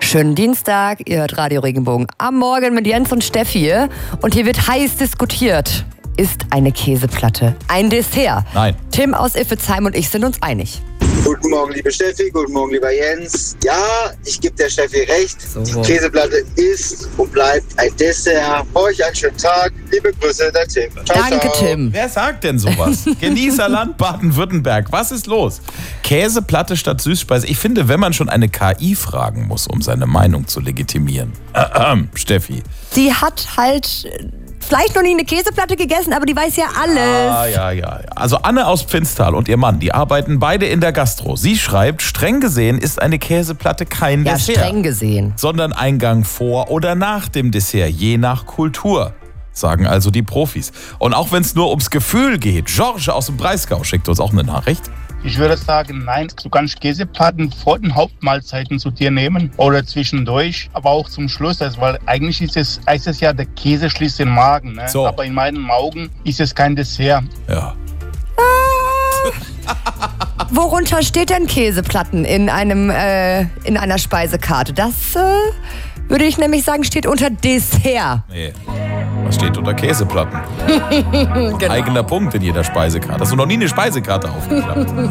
Schönen Dienstag, ihr hört Radio Regenbogen am Morgen mit Jens und Steffi. Und hier wird heiß diskutiert. Ist eine Käseplatte ein Dessert? Nein. Tim aus Iffezheim und ich sind uns einig. Guten Morgen, liebe Steffi, guten Morgen, lieber Jens. Ja, ich gebe der Steffi recht. So. Die Käseplatte ist und bleibt ein Dessert. Euch einen schönen Tag. Liebe Grüße, der Tim. Ciao, Danke, ciao. Tim. Wer sagt denn sowas? Genießerland Baden-Württemberg. Was ist los? Käseplatte statt Süßspeise. Ich finde, wenn man schon eine KI fragen muss, um seine Meinung zu legitimieren. Steffi. Sie hat halt vielleicht noch nie eine Käseplatte gegessen, aber die weiß ja alles. Ja. Also Anne aus Pfinztal und ihr Mann, die arbeiten beide in der Gastro. Sie schreibt, streng gesehen ist eine Käseplatte kein Ja, Dessert. streng gesehen. Sondern Eingang vor oder nach dem Dessert, je nach Kultur. Sagen also die Profis. Und auch wenn es nur ums Gefühl geht, George aus dem Breisgau schickt uns auch eine Nachricht. Ich würde sagen, nein, du kannst Käseplatten vor den Hauptmahlzeiten zu dir nehmen oder zwischendurch, aber auch zum Schluss, weil eigentlich heißt es ja, der Käse schließt den Magen. Ne? So. Aber in meinen Augen ist es kein Dessert. Ja. Worunter steht denn Käseplatten in einer Speisekarte? Das würde ich nämlich sagen, steht unter Dessert. Nee. Was steht unter Käseplatten? Genau. Eigener Punkt in jeder Speisekarte. Hast du noch nie eine Speisekarte aufgeklappt?